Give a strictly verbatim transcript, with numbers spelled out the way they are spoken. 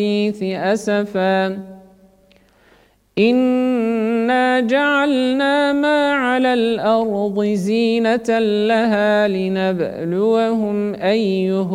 أسفا إنا جعلنا ما على الأرض زينة لها لنبلوهم أيهم